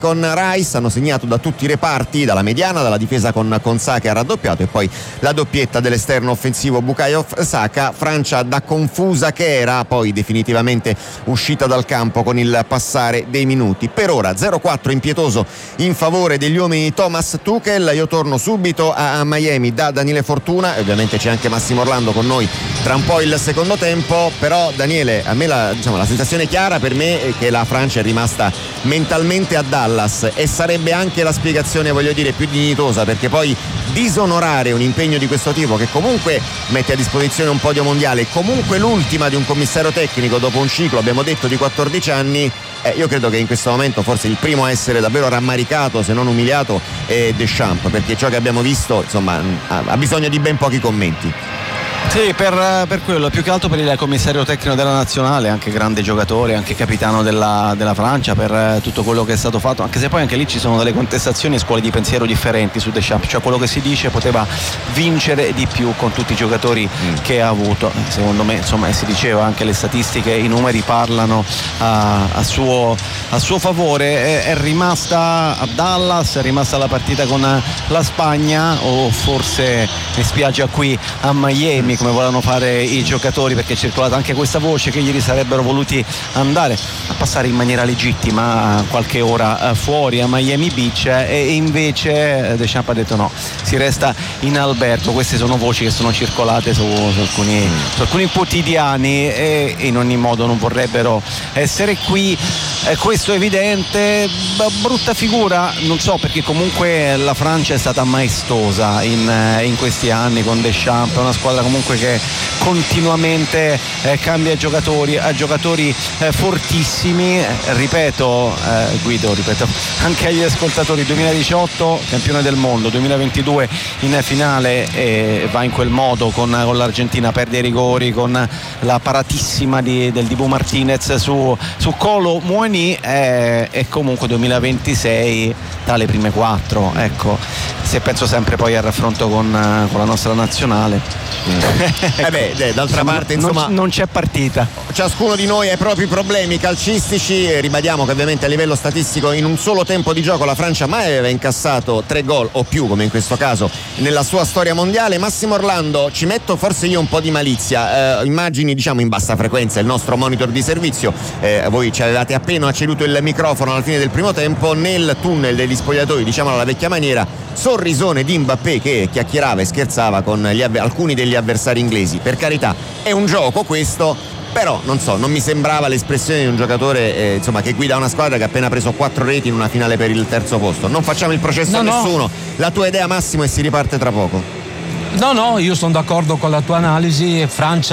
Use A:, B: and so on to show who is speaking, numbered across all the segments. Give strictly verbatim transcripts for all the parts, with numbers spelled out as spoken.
A: con Rice, hanno segnato da tutti i reparti, dalla mediana, dalla difesa con Konsa che ha raddoppiato e poi la doppietta dell'esterno offensivo Bukayo Saka. Francia da confusa che era, poi definitivamente uscita dal campo con il passare dei minuti. Per ora zero quattro impietoso in favore degli uomini di Thomas Tuchel. Io torno subito a Miami da Daniele Fortuna e ovviamente c'è anche Massimo Orlando con noi tra un po' il secondo tempo. Però Daniele, a me la, diciamo, la sensazione chiara per me è che la Francia è rimasta mentalmente a Dallas, e sarebbe anche la spiegazione, voglio dire, più dignitosa, perché poi disonorare un impegno di questo tipo che comunque mette a disposizione un podio mondiale, comunque l'ultima di un commissario tecnico dopo un ciclo, abbiamo detto, di quattordici anni, eh, io credo che in questo momento forse il primo a essere davvero rammaricato, se non umiliato, è Deschamps, perché ciò che abbiamo visto, insomma, ha, ha bisogno di ben pochi commenti.
B: Sì, per, per quello, più che altro per il commissario tecnico della nazionale, anche grande giocatore, anche capitano della, della Francia, per tutto quello che è stato fatto, anche se poi anche lì ci sono delle contestazioni e scuole di pensiero differenti su Deschamps, cioè quello che si dice poteva vincere di più con tutti i giocatori mm. che ha avuto. Secondo me, insomma, si diceva, anche le statistiche, i numeri parlano a, a, suo, a suo favore. È, è rimasta a Dallas, è rimasta la partita con la Spagna, o forse mi spiaggia qui a Miami, come volevano fare i giocatori, perché è circolata anche questa voce che ieri sarebbero voluti andare a passare in maniera legittima qualche ora fuori a Miami Beach, e invece Deschamps ha detto no, si resta in albergo. Queste sono voci che sono circolate su, su, alcuni, su alcuni quotidiani, e in ogni modo non vorrebbero essere qui. Eh, questo è evidente. Brutta figura, non so, perché comunque la Francia è stata maestosa in, in questi anni con Deschamps, è una squadra comunque che continuamente eh, cambia giocatori, ha giocatori eh, fortissimi. Eh, ripeto, eh, Guido, ripeto anche agli ascoltatori, duemiladiciotto campione del mondo, duemilaventidue in finale, e va in quel modo con, con l'Argentina, perde i rigori con la paratissima di, del Dibu Martinez su, su Kolo Muani, eh, e comunque duemilaventisei dalle prime quattro, ecco, se penso sempre poi al raffronto con, con la nostra nazionale.
A: Mm. eh beh, eh, d'altra parte, insomma,
B: non, non c'è partita.
A: Ciascuno di noi ha i propri problemi calcistici, e ribadiamo che ovviamente a livello statistico in un solo tempo di gioco la Francia mai aveva incassato tre gol o più, come in questo caso, nella sua storia mondiale. Massimo Orlando, ci metto forse io un po' di malizia, eh, immagini, diciamo, in bassa frequenza il nostro monitor di servizio, eh, voi ci avevate appena ceduto il microfono alla fine del primo tempo, nel tunnel degli spogliatoi, diciamolo alla vecchia maniera, sorrisone di Mbappé che chiacchierava e scherzava con gli avver- alcuni degli avversari inglesi. Per carità, è un gioco questo, però non so, non mi sembrava l'espressione di un giocatore eh, insomma, che guida una squadra che ha appena preso quattro reti in una finale per il terzo posto. Non facciamo il processo no, a nessuno, no. La tua idea, Massimo, e si riparte tra poco.
C: No, no, io sono d'accordo con la tua analisi.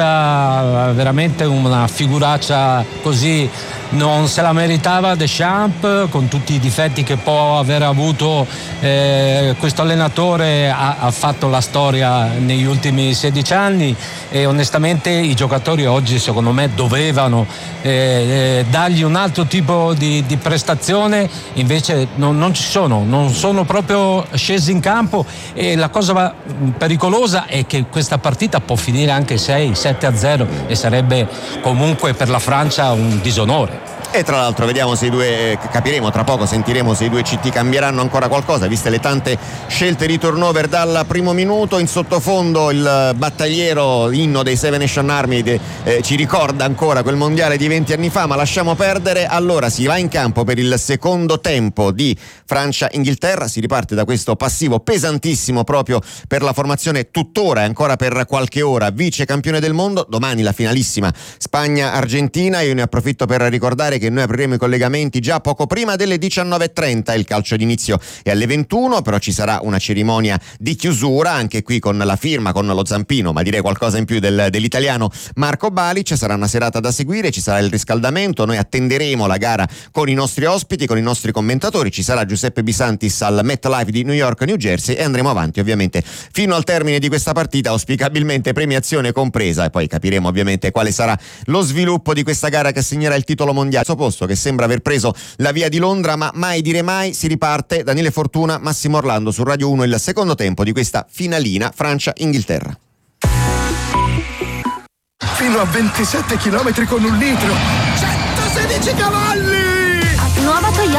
C: Francia veramente una figuraccia così non se la meritava Deschamps, con tutti i difetti che può aver avuto. Eh, questo allenatore ha, ha fatto la storia negli ultimi sedici anni, e onestamente i giocatori oggi secondo me dovevano eh, eh, dargli un altro tipo di, di prestazione, invece non, non ci sono, non sono proprio scesi in campo, e la cosa pericolosa è che questa partita può finire anche sei sette a zero e sarebbe comunque per la Francia un disonore.
A: E tra l'altro vediamo se i due, capiremo tra poco, sentiremo se i due C T cambieranno ancora qualcosa, viste le tante scelte di turnover dal primo minuto. In sottofondo il battagliero inno dei Seven Nation Army che eh, ci ricorda ancora quel mondiale di venti anni fa, ma lasciamo perdere. Allora si va in campo per il secondo tempo di Francia-Inghilterra, si riparte da questo passivo pesantissimo proprio per la formazione tuttora e ancora per qualche ora vice campione del mondo. Domani la finalissima Spagna-Argentina. Io ne approfitto per ricordare che noi apriremo i collegamenti già poco prima delle diciannove e trenta, il calcio d'inizio è alle ventuno, però ci sarà una cerimonia di chiusura anche qui con la firma, con lo zampino, ma direi qualcosa in più del, dell'italiano Marco Balic. Sarà una serata da seguire, ci sarà il riscaldamento, noi attenderemo la gara con i nostri ospiti, con i nostri commentatori, ci sarà Giuseppe Bisantis al MetLife di New York, New Jersey, e andremo avanti ovviamente fino al termine di questa partita, auspicabilmente premiazione compresa, e poi capiremo ovviamente quale sarà lo sviluppo di questa gara che segnerà il titolo mondiale. Posto che sembra aver preso la via di Londra, ma mai dire mai. Si riparte. Daniele Fortuna, Massimo Orlando su Radio uno, il secondo tempo di questa finalina Francia-Inghilterra.
D: Fino a ventisette chilometri con un litro, centosedici cavalli.
E: Nuova Toyota